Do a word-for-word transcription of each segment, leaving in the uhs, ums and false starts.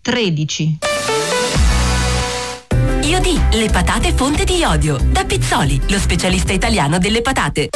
tredici. Iodi, le patate fonte di iodio. Da Pizzoli, lo specialista italiano delle patate.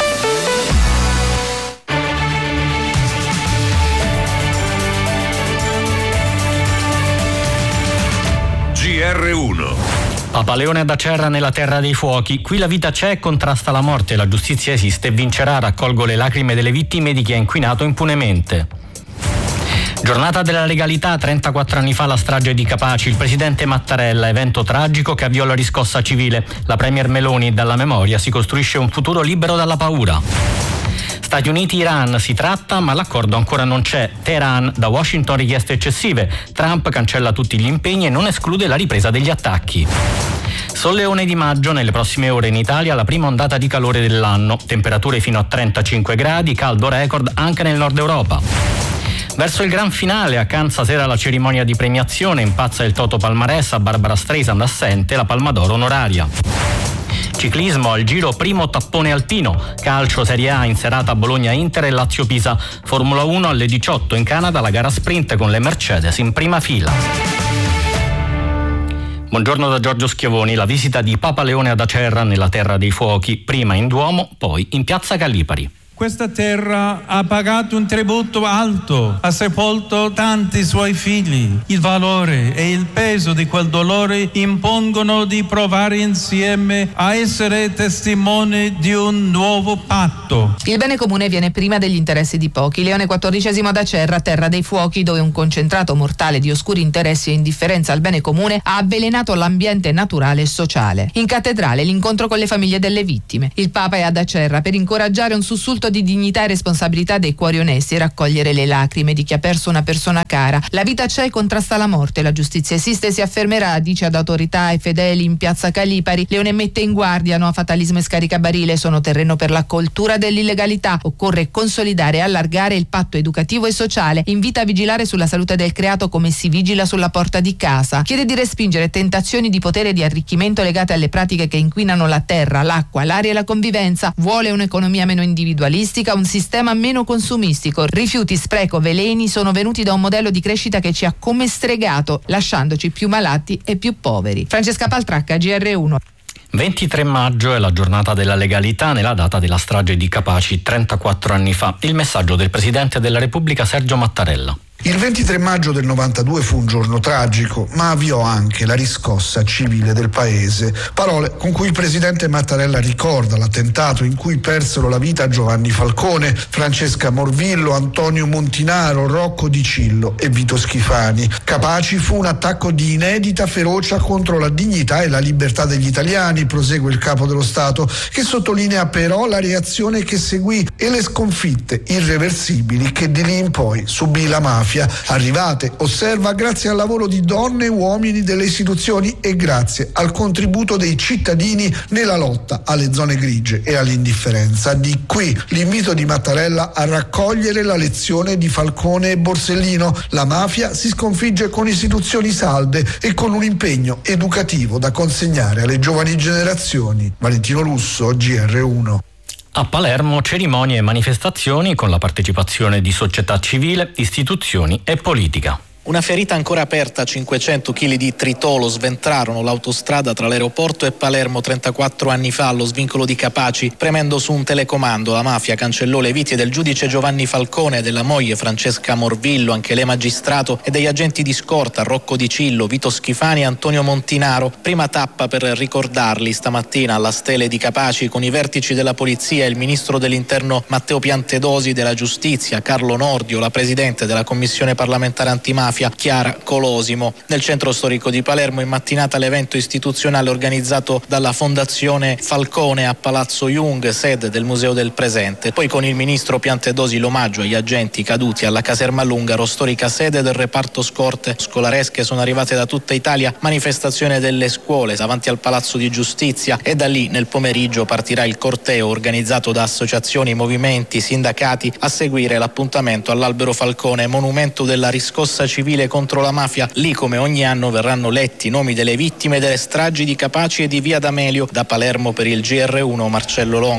G R uno. Papa Leone ad Acerra nella terra dei fuochi. Qui la vita c'è e contrasta la morte, la giustizia esiste e vincerà. Raccolgo le lacrime delle vittime di chi ha inquinato impunemente. Giornata della legalità, trentaquattro anni fa la strage di Capaci, il presidente Mattarella, evento tragico che avviò la riscossa civile. La premier Meloni, dalla memoria si costruisce un futuro libero dalla paura. Stati Uniti-Iran si tratta, ma l'accordo ancora non c'è. Teheran, da Washington richieste eccessive. Trump cancella tutti gli impegni e non esclude la ripresa degli attacchi. Solleone di maggio, nelle prossime ore in Italia la prima ondata di calore dell'anno. Temperature fino a trentacinque gradi, caldo record anche nel nord Europa. Verso il gran finale, a Cannes stasera la cerimonia di premiazione, impazza il Toto Palmarès, a Barbara Streisand assente la Palma d'Oro onoraria. Ciclismo al Giro, primo tappone alpino. Calcio Serie A in serata Bologna-Inter e Lazio-Pisa. Formula uno alle diciotto in Canada, la gara sprint con le Mercedes in prima fila. Buongiorno da Giorgio Schiavoni. La visita di Papa Leone ad Acerra nella terra dei fuochi, prima in Duomo, poi in piazza Gallipari. Questa terra ha pagato un tributo alto, ha sepolto tanti suoi figli. Il valore e il peso di quel dolore impongono di provare insieme a essere testimoni di un nuovo patto. Il bene comune viene prima degli interessi di pochi. Leone quattordicesimo ad Acerra, terra dei fuochi, dove un concentrato mortale di oscuri interessi e indifferenza al bene comune ha avvelenato l'ambiente naturale e sociale. In cattedrale l'incontro con le famiglie delle vittime. Il Papa è ad Acerra per incoraggiare un sussulto di dignità e responsabilità dei cuori onesti e raccogliere le lacrime di chi ha perso una persona cara. La vita c'è e contrasta la morte, la giustizia esiste e si affermerà, dice ad autorità e fedeli in piazza Calipari. Leone mette in guardia: no a fatalismo e scaricabarile, sono terreno per la coltura dell'illegalità. Occorre consolidare e allargare il patto educativo e sociale. Invita a vigilare sulla salute del creato come si vigila sulla porta di casa. Chiede di respingere tentazioni di potere e di arricchimento legate alle pratiche che inquinano la terra, l'acqua, l'aria e la convivenza. Vuole un'economia meno individualistica, un sistema meno consumistico. Rifiuti, spreco, veleni sono venuti da un modello di crescita che ci ha come stregato, lasciandoci più malati e più poveri. Francesca Paltracca, G R uno. ventitré maggio è la giornata della legalità nella data della strage di Capaci, trentaquattro anni fa. Il messaggio del Presidente della Repubblica Sergio Mattarella. Il ventitré maggio del novantadue fu un giorno tragico, ma avviò anche la riscossa civile del paese. Parole con cui il presidente Mattarella ricorda l'attentato in cui persero la vita Giovanni Falcone, Francesca Morvillo, Antonio Montinaro, Rocco Di Cillo e Vito Schifani. Capaci fu un attacco di inedita ferocia contro la dignità e la libertà degli italiani, prosegue il capo dello Stato, che sottolinea però la reazione che seguì e le sconfitte irreversibili che di lì in poi subì la mafia. Arrivate, osserva, grazie al lavoro di donne e uomini delle istituzioni e grazie al contributo dei cittadini nella lotta alle zone grigie e all'indifferenza. Di qui l'invito di Mattarella a raccogliere la lezione di Falcone e Borsellino. La mafia si sconfigge con istituzioni salde e con un impegno educativo da consegnare alle giovani generazioni. Valentino Russo, G R uno. A Palermo cerimonie e manifestazioni con la partecipazione di società civile, istituzioni e politica. Una ferita ancora aperta, cinquecento chili di tritolo sventrarono l'autostrada tra l'aeroporto e Palermo trentaquattro anni fa allo svincolo di Capaci. Premendo su un telecomando, la mafia cancellò le viti del giudice Giovanni Falcone, della moglie Francesca Morvillo, anche lei magistrato, e degli agenti di scorta Rocco Di Cillo, Vito Schifani e Antonio Montinaro. Prima tappa per ricordarli stamattina alla Stele di Capaci con i vertici della polizia e il ministro dell'interno Matteo Piantedosi, della giustizia Carlo Nordio, la presidente della commissione parlamentare antimafia Chiara Colosimo. Nel centro storico di Palermo in mattinata l'evento istituzionale organizzato dalla Fondazione Falcone a Palazzo Jung, sede del Museo del Presente. Poi con il ministro Piantedosi l'omaggio agli agenti caduti alla Caserma Lungaro, storica sede del reparto scorte scolaresche. Sono arrivate da tutta Italia manifestazioni delle scuole davanti al Palazzo di Giustizia e da lì nel pomeriggio partirà il corteo organizzato da associazioni, movimenti, sindacati, a seguire l'appuntamento all'Albero Falcone, monumento della riscossa civile contro la mafia. Lì, come ogni anno, verranno letti i nomi delle vittime delle stragi di Capaci e di Via D'Amelio. Da Palermo per il G R uno, Marcello Longo.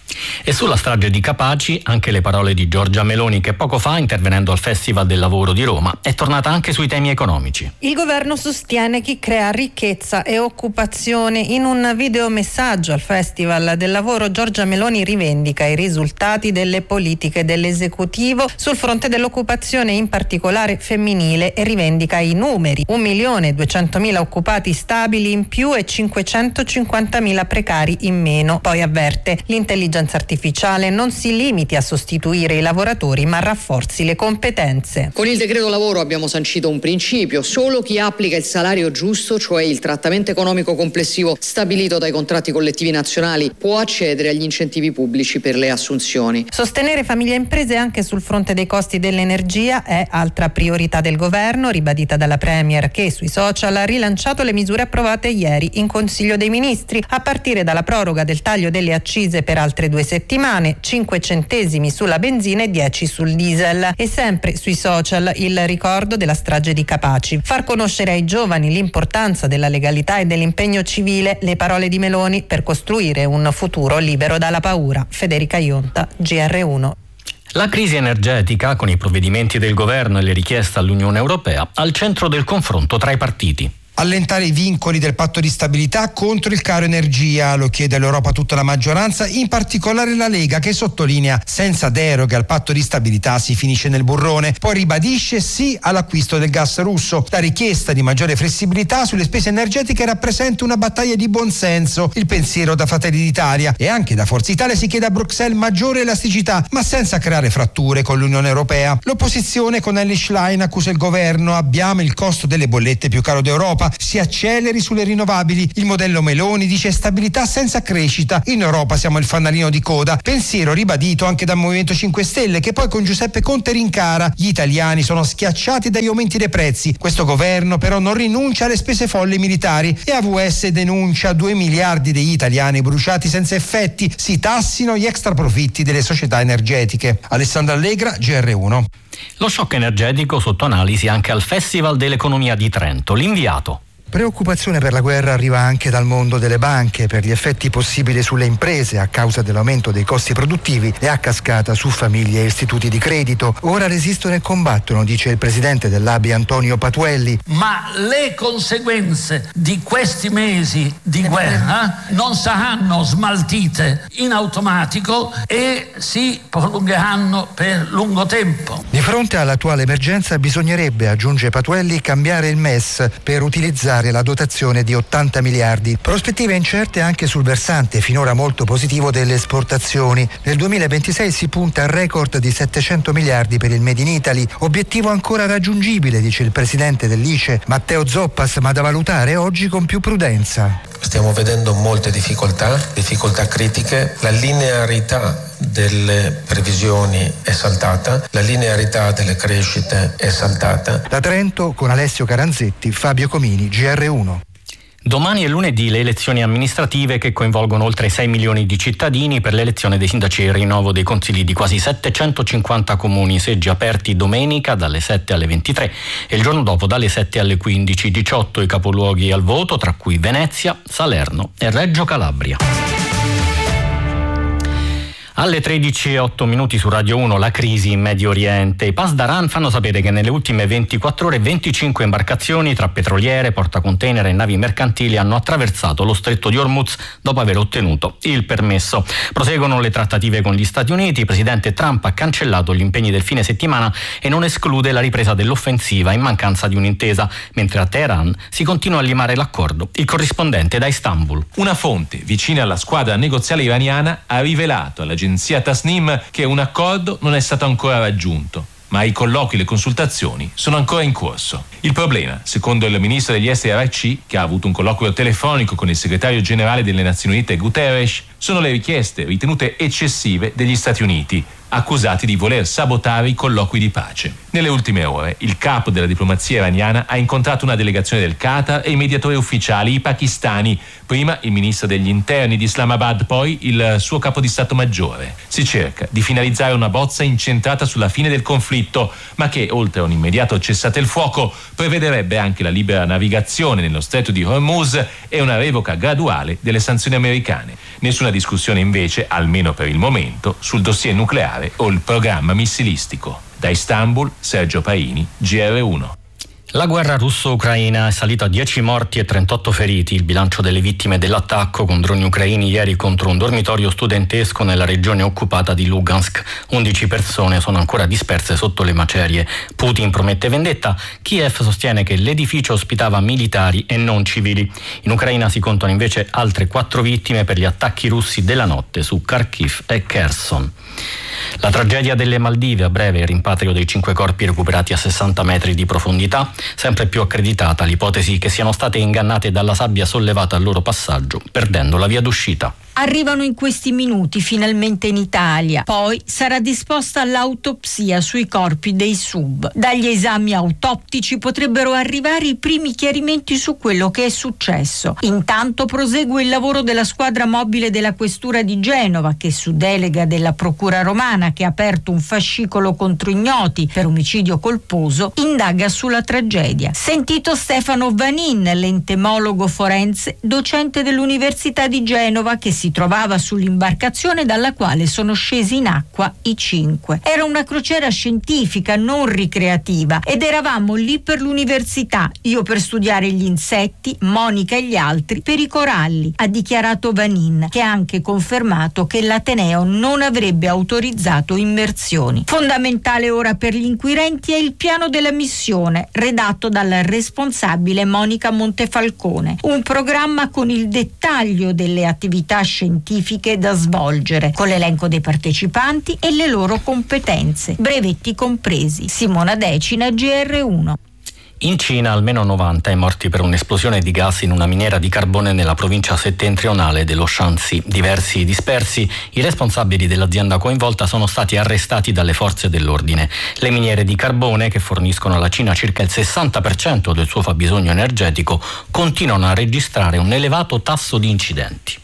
E sulla strage di Capaci anche le parole di Giorgia Meloni, che poco fa, intervenendo al Festival del Lavoro di Roma, è tornata anche sui temi economici. Il governo sostiene chi crea ricchezza e occupazione. In un videomessaggio al Festival del Lavoro, Giorgia Meloni rivendica i risultati delle politiche dell'esecutivo sul fronte dell'occupazione, in particolare femminile, e rivendica i numeri: un milione e duecentomila occupati stabili in più e cinquecentocinquantamila precari in meno. Poi avverte: l'intelligenza artificiale non si limiti a sostituire i lavoratori, ma rafforzi le competenze. Con il decreto lavoro abbiamo sancito un principio: solo chi applica il salario giusto, cioè il trattamento economico complessivo stabilito dai contratti collettivi nazionali, può accedere agli incentivi pubblici per le assunzioni. Sostenere famiglie e imprese anche sul fronte dei costi dell'energia è altra priorità del governo, ribadita dalla Premier, che sui social ha rilanciato le misure approvate ieri in Consiglio dei Ministri, a partire dalla proroga del taglio delle accise per altre due settimane, cinque centesimi sulla benzina e dieci sul diesel. E sempre sui social il ricordo della strage di Capaci. Far conoscere ai giovani l'importanza della legalità e dell'impegno civile, le parole di Meloni per costruire un futuro libero dalla paura. Federica Ionta, G R uno. La crisi energetica, con i provvedimenti del governo e le richieste all'Unione Europea, al centro del confronto tra i partiti. Allentare i vincoli del patto di stabilità contro il caro energia, lo chiede all'Europa tutta la maggioranza, in particolare la Lega, che sottolinea: senza deroghe al patto di stabilità si finisce nel burrone. Poi ribadisce sì all'acquisto del gas russo. La richiesta di maggiore flessibilità sulle spese energetiche rappresenta una battaglia di buonsenso. Il pensiero da Fratelli d'Italia e anche da Forza Italia si chiede a Bruxelles maggiore elasticità, ma senza creare fratture con l'Unione Europea. L'opposizione con Elly Schlein accusa il governo: abbiamo il costo delle bollette più caro d'Europa, si acceleri sulle rinnovabili. Il modello Meloni dice stabilità senza crescita. In Europa siamo il fanalino di coda. Pensiero ribadito anche dal Movimento cinque Stelle, che poi con Giuseppe Conte rincara: gli italiani sono schiacciati dagli aumenti dei prezzi. Questo governo però non rinuncia alle spese folli militari, e A V S denuncia due miliardi degli italiani bruciati senza effetti. Si tassino gli extraprofitti delle società energetiche. Alessandra Allegra, G R uno. Lo shock energetico sotto analisi anche al Festival dell'Economia di Trento. L'inviato. Preoccupazione per la guerra arriva anche dal mondo delle banche per gli effetti possibili sulle imprese a causa dell'aumento dei costi produttivi e a cascata su famiglie e istituti di credito. Ora resistono e combattono, dice il presidente dell'A B I Antonio Patuelli. Ma le conseguenze di questi mesi di guerra non saranno smaltite in automatico e si prolungheranno per lungo tempo. Di fronte all'attuale emergenza bisognerebbe, aggiunge Patuelli, cambiare il M E S per utilizzare la dotazione di ottanta miliardi. Prospettive incerte anche sul versante finora molto positivo delle esportazioni. Nel duemilaventisei si punta al record di settecento miliardi per il Made in Italy, obiettivo ancora raggiungibile, dice il presidente dell'I C E Matteo Zoppas, ma da valutare oggi con più prudenza. Stiamo vedendo molte difficoltà, difficoltà critiche, la linearità delle previsioni è saltata, la linearità delle crescite è saltata. Da Trento con Alessio Caranzetti, Fabio Comini, G R uno. Domani è lunedì le elezioni amministrative che coinvolgono oltre sei milioni di cittadini per l'elezione dei sindaci e il rinnovo dei consigli di quasi settecentocinquanta comuni, seggi aperti domenica dalle sette alle ventitré e il giorno dopo dalle sette alle quindici. diciotto i capoluoghi al voto, tra cui Venezia, Salerno e Reggio Calabria. Alle tredici e otto minuti su Radio uno, la crisi in Medio Oriente. I Pasdaran fanno sapere che nelle ultime ventiquattro ore venticinque imbarcazioni tra petroliere, portacontainer e navi mercantili hanno attraversato lo stretto di Hormuz dopo aver ottenuto il permesso. Proseguono le trattative con gli Stati Uniti. Il presidente Trump ha cancellato gli impegni del fine settimana e non esclude la ripresa dell'offensiva in mancanza di un'intesa, mentre a Teheran si continua a limare l'accordo. Il corrispondente da Istanbul. Una fonte vicina alla squadra negoziale iraniana ha rivelato alla Agenzia Tasnim che un accordo non è stato ancora raggiunto, ma i colloqui e le consultazioni sono ancora in corso. Il problema, secondo il ministro degli esteri Araghchi, che ha avuto un colloquio telefonico con il segretario generale delle Nazioni Unite Guterres, sono le richieste ritenute eccessive degli Stati Uniti, accusati di voler sabotare i colloqui di pace. Nelle ultime ore il capo della diplomazia iraniana ha incontrato una delegazione del Qatar e i mediatori ufficiali, i pakistani, prima il ministro degli interni di Islamabad, poi il suo capo di Stato Maggiore. Si cerca di finalizzare una bozza incentrata sulla fine del conflitto, ma che, oltre a un immediato cessate il fuoco, prevederebbe anche la libera navigazione nello stretto di Hormuz e una revoca graduale delle sanzioni americane. Nessuna discussione invece, almeno per il momento, sul dossier nucleare o il programma missilistico. Da Istanbul, Sergio Paini, G R uno. La guerra russo-ucraina è salita a dieci morti e trentotto feriti, il bilancio delle vittime dell'attacco con droni ucraini ieri contro un dormitorio studentesco nella regione occupata di Lugansk. undici persone sono ancora disperse sotto le macerie. Putin promette vendetta, Kiev sostiene che l'edificio ospitava militari e non civili. In Ucraina si contano invece altre quattro vittime per gli attacchi russi della notte su Kharkiv e Kherson. La tragedia delle Maldive, a breve il rimpatrio dei cinque corpi recuperati a sessanta metri di profondità, sempre più accreditata l'ipotesi che siano state ingannate dalla sabbia sollevata al loro passaggio, perdendo la via d'uscita. Arrivano in questi minuti finalmente in Italia, poi sarà disposta l'autopsia sui corpi dei sub. Dagli esami autoptici potrebbero arrivare i primi chiarimenti su quello che è successo. Intanto prosegue il lavoro della squadra mobile della Questura di Genova, che su delega della Procura romana, che ha aperto un fascicolo contro ignoti per omicidio colposo, indaga sulla tragedia. Sentito Stefano Vanin, l'entomologo forense, docente dell'Università di Genova, che si si trovava sull'imbarcazione dalla quale sono scesi in acqua i cinque. Era una crociera scientifica, non ricreativa, ed eravamo lì per l'università, io per studiare gli insetti, Monica e gli altri per i coralli, ha dichiarato Vanin, che ha anche confermato che l'Ateneo non avrebbe autorizzato immersioni. Fondamentale ora per gli inquirenti è il piano della missione, redatto dalla responsabile Monica Montefalcone, un programma con il dettaglio delle attività scientifiche da svolgere, con l'elenco dei partecipanti e le loro competenze, brevetti compresi. Simona Decina, G R uno. In Cina almeno novanta i morti per un'esplosione di gas in una miniera di carbone nella provincia settentrionale dello Shanxi. Diversi dispersi, i responsabili dell'azienda coinvolta sono stati arrestati dalle forze dell'ordine. Le miniere di carbone, che forniscono alla Cina circa il sessanta per cento del suo fabbisogno energetico, continuano a registrare un elevato tasso di incidenti.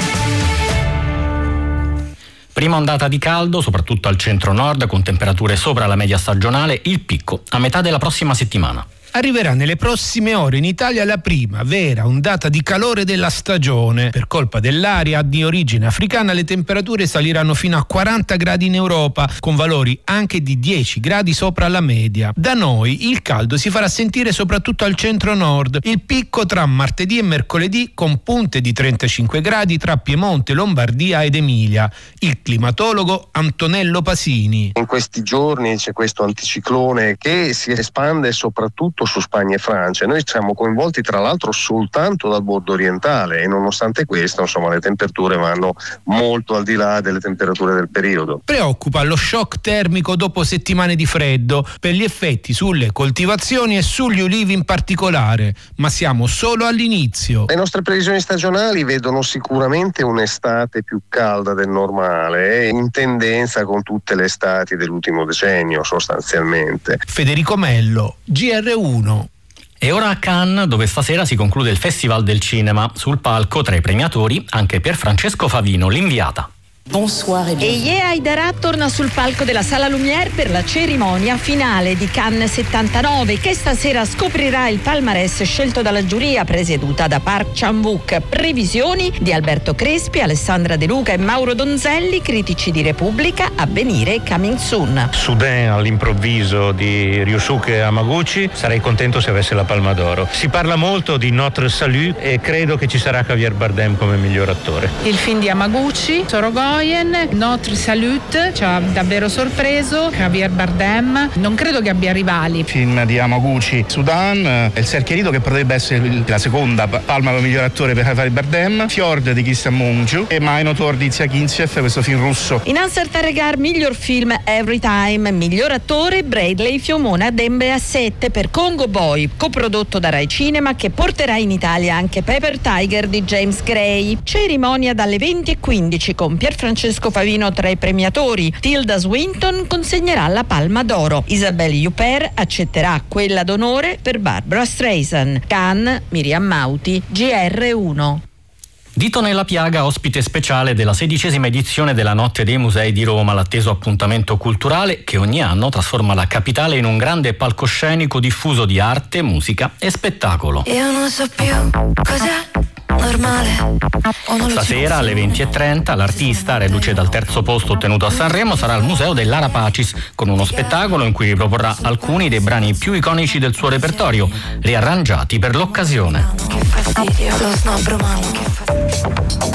Prima ondata di caldo, soprattutto al centro-nord, con temperature sopra la media stagionale, il picco a metà della prossima settimana. Arriverà nelle prossime ore in Italia la prima vera ondata di calore della stagione. Per colpa dell'aria di origine africana le temperature saliranno fino a quaranta gradi in Europa, con valori anche di dieci gradi sopra la media. Da noi il caldo si farà sentire soprattutto al centro-nord. Il picco tra martedì e mercoledì con punte di trentacinque gradi tra Piemonte, Lombardia ed Emilia. Il climatologo Antonello Pasini. In questi giorni c'è questo anticiclone che si espande soprattutto su Spagna e Francia. Noi siamo coinvolti tra l'altro soltanto dal bordo orientale e nonostante questo insomma le temperature vanno molto al di là delle temperature del periodo. Preoccupa lo shock termico dopo settimane di freddo per gli effetti sulle coltivazioni e sugli ulivi in particolare, ma siamo solo all'inizio. Le nostre previsioni stagionali vedono sicuramente un'estate più calda del normale, in tendenza con tutte le estati dell'ultimo decennio sostanzialmente. Federico Mello, G R uno. E ora a Cannes, dove stasera si conclude il Festival del Cinema. Sul palco, tra i premiatori, anche Pierfrancesco Favino, l'inviata. E Yea Aidara torna sul palco della Sala Lumière per la cerimonia finale di Cannes settantanove, che stasera scoprirà il palmarès scelto dalla giuria presieduta da Park Chan-wook. Previsioni di Alberto Crespi, Alessandra De Luca e Mauro Donzelli, critici di Repubblica, Avvenire e Coming Soon. Soudain all'improvviso di Ryosuke Hamaguchi, sarei contento se avesse la Palma d'Oro. Si parla molto di Notre Salut e credo che ci sarà Javier Bardem come miglior attore. Il film di Hamaguchi, Sorogoyen, Notre Salut, ci ha davvero sorpreso. Javier Bardem, non credo che abbia rivali. Film di Hamaguchi, Sudan, Il Serchierito, che potrebbe essere la seconda palma come miglior attore per Javier Bardem, Fjord di Christian Mungiu e Minotaur di Zia Kinchev, questo film russo. In Ansar Taregar, miglior film Every Time, miglior attore Bradley Fiomona Dembe a sette per Congo Boy, coprodotto da Rai Cinema, che porterà in Italia anche Pepper Tiger di James Gray. Cerimonia dalle venti e quindici con Pierfrancesco Francesco Favino tra i premiatori. Tilda Swinton consegnerà la Palma d'Oro. Isabelle Huppert accetterà quella d'onore per Barbara Streisand. Cannes, Miriam Mauti, G R uno. Dito nella piaga, ospite speciale della sedicesima edizione della Notte dei Musei di Roma, l'atteso appuntamento culturale che ogni anno trasforma la capitale in un grande palcoscenico diffuso di arte, musica e spettacolo. Io non so più cos'è normale. Stasera alle venti e trenta l'artista, reduce dal terzo posto ottenuto a Sanremo, sarà al Museo dell'Ara Pacis con uno spettacolo in cui riproporrà alcuni dei brani più iconici del suo repertorio, riarrangiati per l'occasione. Che fastidio, lo snob romano, che fastidio.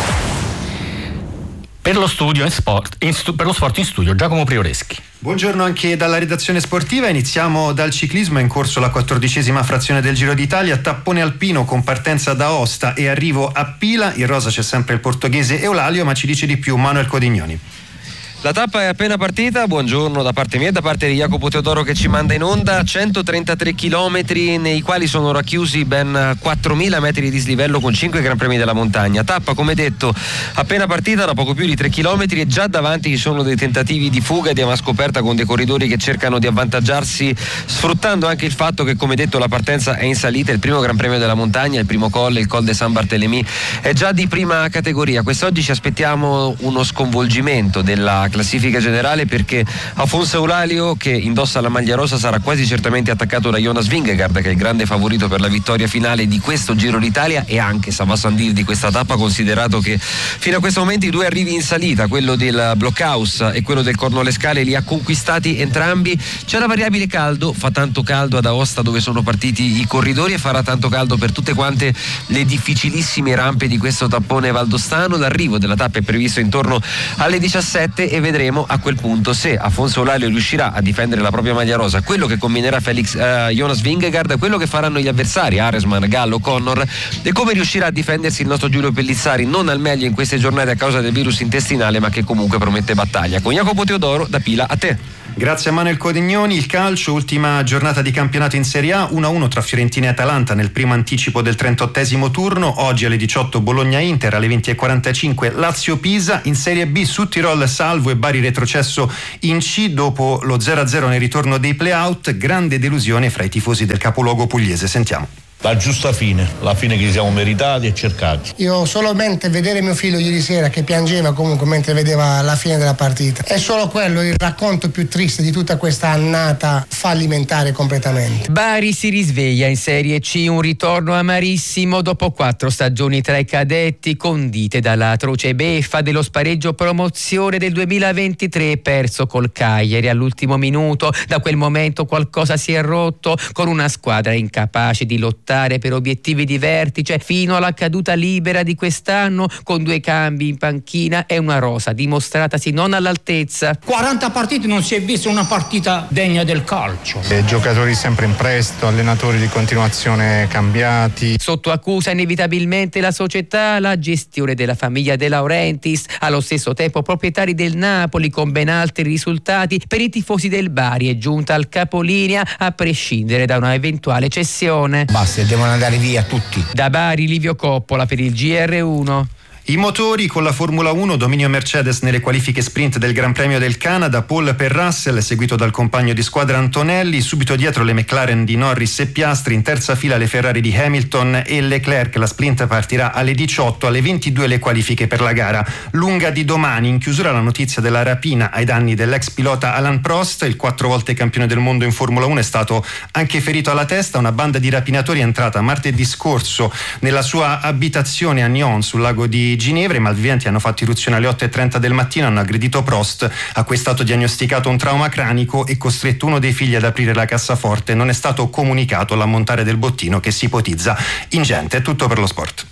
Per lo studio in sport, in stu, per lo sport in studio Giacomo Prioreschi. Buongiorno anche dalla redazione sportiva, iniziamo dal ciclismo. È in corso la quattordicesima frazione del Giro d'Italia, tappone alpino con partenza da Aosta e arrivo a Pila. In rosa c'è sempre il portoghese Eulalio, ma ci dice di più Manuel Codignoni. La tappa è appena partita, buongiorno da parte mia e da parte di Jacopo Teodoro che ci manda in onda. Centotrentatré chilometri nei quali sono racchiusi ben quattromila metri di dislivello con cinque Gran Premi della montagna. Tappa, come detto, appena partita da poco più di tre chilometri e già davanti ci sono dei tentativi di fuga e di avanscoperta con dei corridori che cercano di avvantaggiarsi, sfruttando anche il fatto che, come detto, la partenza è in salita. Il primo Gran Premio della montagna, il primo colle, il Col de San Barthélemy, è già di prima categoria. Quest'oggi ci aspettiamo uno sconvolgimento della classifica generale, perché Afonso Eulalio, che indossa la maglia rosa, sarà quasi certamente attaccato da Jonas Vingegaard, che è il grande favorito per la vittoria finale di questo Giro d'Italia e anche Sava Sandir di questa tappa, considerato che fino a questo momento i due arrivi in salita, quello del Blockhaus e quello del Cornolescale, li ha conquistati entrambi. C'è la variabile caldo, fa tanto caldo ad Aosta dove sono partiti i corridori e farà tanto caldo per tutte quante le difficilissime rampe di questo tappone valdostano. L'arrivo della tappa è previsto intorno alle diciassette e vedremo a quel punto se Afonso Eulalio riuscirà a difendere la propria maglia rosa, quello che combinerà Felix, uh, Jonas Vingegaard, quello che faranno gli avversari Aresman, Gallo, Connor, e come riuscirà a difendersi il nostro Giulio Pellizzari, non al meglio in queste giornate a causa del virus intestinale, ma che comunque promette battaglia. Con Jacopo Teodoro da Pila, a te. Grazie a Manuel Codignoni. Il calcio, ultima giornata di campionato in Serie A, uno a uno tra Fiorentina e Atalanta nel primo anticipo del trentottesimo turno. Oggi alle diciotto Bologna-Inter, alle venti e quarantacinque Lazio-Pisa. In Serie B Südtirol salvo e Bari retrocesso in C dopo lo zero a zero nel ritorno dei play-out. Grande delusione fra i tifosi del capoluogo pugliese. Sentiamo. La giusta fine, la fine che siamo meritati e cercati. Io solamente vedere mio figlio ieri sera che piangeva comunque mentre vedeva la fine della partita, è solo quello il racconto più triste di tutta questa annata fallimentare completamente. Bari si risveglia in Serie C, un ritorno amarissimo dopo quattro stagioni tra i cadetti, condite dalla atroce beffa dello spareggio promozione del duemilaventitré perso col Cagliari all'ultimo minuto. Da quel momento qualcosa si è rotto, con una squadra incapace di lottare per obiettivi di vertice fino alla caduta libera di quest'anno, con due cambi in panchina e una rosa dimostratasi non all'altezza. quaranta partite, non si è vista una partita degna del calcio. E giocatori sempre in prestito, allenatori di continuazione cambiati. Sotto accusa inevitabilmente la società, la gestione della famiglia De Laurentiis, allo stesso tempo proprietari del Napoli, con ben altri risultati. Per i tifosi del Bari è giunta al capolinea, a prescindere da una eventuale cessione. Basta, devono andare via tutti. Da Bari Livio Coppola per il G R uno. I motori con la Formula uno, dominio Mercedes nelle qualifiche sprint del Gran Premio del Canada, pole per Russell seguito dal compagno di squadra Antonelli, subito dietro le McLaren di Norris e Piastri, in terza fila le Ferrari di Hamilton e Leclerc. La sprint partirà alle diciotto, alle ventidue le qualifiche per la gara lunga di domani. In chiusura la notizia della rapina ai danni dell'ex pilota Alain Prost, il quattro volte campione del mondo in Formula uno è stato anche ferito alla testa. Una banda di rapinatori è entrata martedì scorso nella sua abitazione a Nyon sul lago di Ginevra. I malviventi hanno fatto irruzione alle otto e trenta del mattino, hanno aggredito Prost, a cui è stato diagnosticato un trauma cranico e costretto uno dei figli ad aprire la cassaforte. Non è stato comunicato l'ammontare del bottino, che si ipotizza ingente. È tutto per lo sport.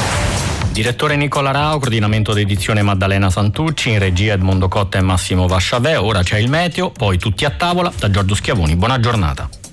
Direttore Nicola Rao, coordinamento d'edizione Maddalena Santucci, in regia Edmondo Cotta e Massimo Vasciavè. Ora c'è il meteo, poi tutti a tavola da Giorgio Schiavoni. Buona giornata.